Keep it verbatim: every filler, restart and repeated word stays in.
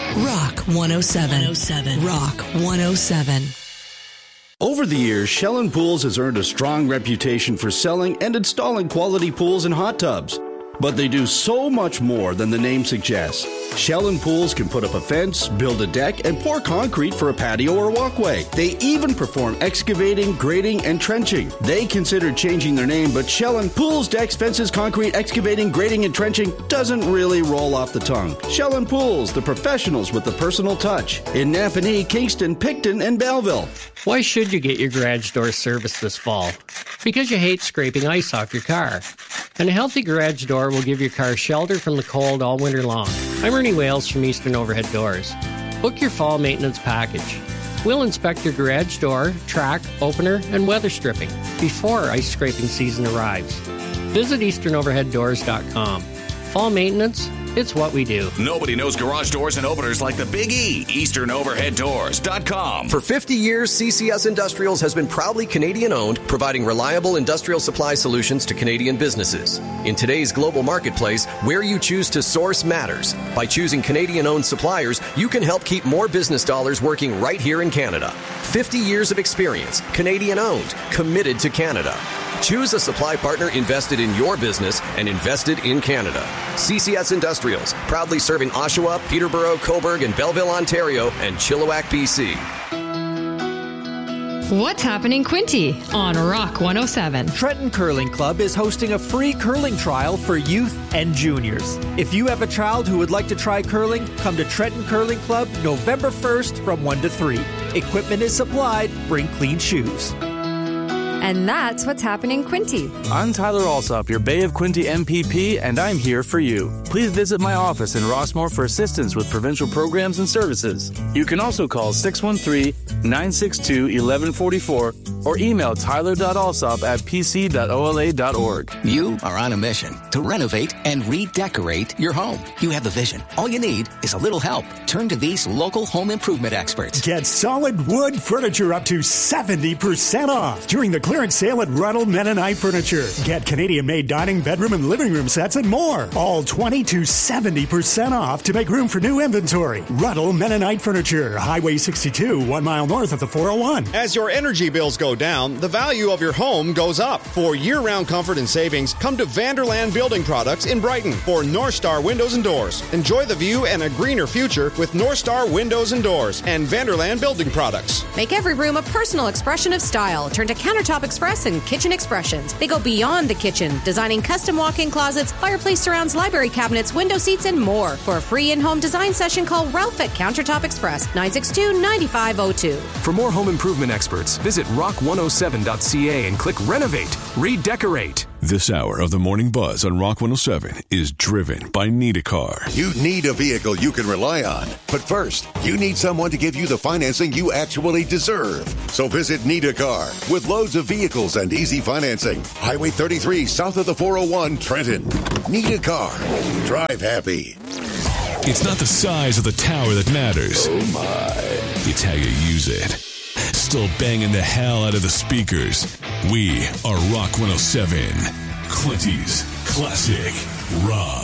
Rock one oh seven. one oh seven. Rock one oh seven. Over the years, Shell Pools has earned a strong reputation for selling and installing quality pools and hot tubs. But they do so much more than the name suggests. Shell Pools can put up a fence, build a deck, and pour concrete for a patio or walkway. They even perform excavating, grading, and trenching. They considered changing their name, but Shell Pools, decks, fences, concrete, excavating, grading, and trenching doesn't really roll off the tongue. Shell Pools, the professionals with the personal touch. In Napanee, Kingston, Picton, and Belleville. Why should you get your garage door serviced this fall? Because you hate scraping ice off your car. And a healthy garage door will give your car shelter from the cold all winter long. I'm Ernie Wales from Eastern Overhead Doors. Book your fall maintenance package. We'll inspect your garage door, track, opener, and weather stripping before ice scraping season arrives. Visit eastern overhead doors dot com. Fall maintenance, it's what we do. Nobody knows garage doors and openers like the Big E. eastern overhead doors dot com. For fifty years, C C S Industrials has been proudly Canadian-owned, providing reliable industrial supply solutions to Canadian businesses. In today's global marketplace, where you choose to source matters. By choosing Canadian-owned suppliers, you can help keep more business dollars working right here in Canada. fifty years of experience, Canadian-owned, committed to Canada. Choose a supply partner invested in your business and invested in Canada. C C S Industrials, proudly serving Oshawa, Peterborough, Cobourg, and Belleville, Ontario, and Chilliwack, B C. What's happening, Quinty, on Rock one oh seven? Trenton Curling Club is hosting a free curling trial for youth and juniors. If you have a child who would like to try curling, come to Trenton Curling Club November first from one to three. Equipment is supplied. Bring clean shoes. And that's what's happening, Quinty. I'm Tyler Alsop, your Bay of Quinte M P P, and I'm here for you. Please visit my office in Rossmore for assistance with provincial programs and services. You can also call six one three, nine six two, one one four four or email tyler dot alsop at p c dot o l a dot org. You are on a mission to renovate and redecorate your home. You have the vision. All you need is a little help. Turn to these local home improvement experts. Get solid wood furniture up to seventy percent off during the clearance sale at Ruddle Mennonite Furniture. Get Canadian-made dining, bedroom, and living room sets and more. All twenty to seventy percent off to make room for new inventory. Ruddle Mennonite Furniture, Highway sixty-two, one mile north of the four oh one. As your energy bills go down, the value of your home goes up. For year-round comfort and savings, come to Vanderland Building Products in Brighton for North Star Windows and Doors. Enjoy the view and a greener future with North Star Windows and Doors and Vanderland Building Products. Make every room a personal expression of style. Turn to Countertop Express and Kitchen Expressions. They go beyond the kitchen, designing custom walk-in closets, fireplace surrounds, library cabinets, window seats, and more. For a free in-home design session, call Ralph at Countertop Express, nine six two, nine five zero two. For more home improvement experts, visit rock one oh seven dot c a and click Renovate, Redecorate. This hour of the Morning Buzz on Rock one oh seven is driven by Need a Car. You need a vehicle you can rely on. But first, you need someone to give you the financing you actually deserve. So visit Need a Car with loads of vehicles and easy financing. Highway thirty-three, south of the four oh one, Trenton. Need a Car. Drive happy. It's not the size of the tower that matters. Oh, my. It's how you use it. Still banging the hell out of the speakers. We are Rock one oh seven, Quinty's Classic Rock.